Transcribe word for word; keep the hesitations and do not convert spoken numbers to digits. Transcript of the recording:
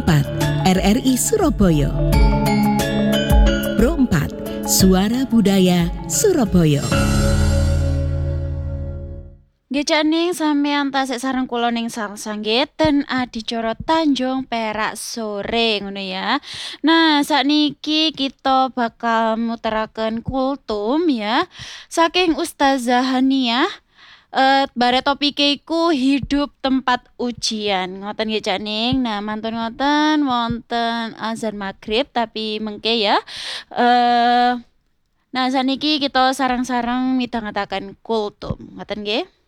empat R R I Surabaya. Pro empat Suara Budaya Surabaya. Nggih ning sampeyan tasik sareng kula ning Salsangge ten adicara Tanjung Perak sore ngono ya. Nah, sakniki kita bakal muteraken kultum ya saking Ustazah Haniah. Eh bare topike iku hidup tempat ujian. Ngoten nggih Cak Ning. Nah, mantun ngoten wonten azan maghrib tapi mengke ya. Eh Nah, saniki kita sareng-sareng midhangetaken kultum. Ngoten nggih.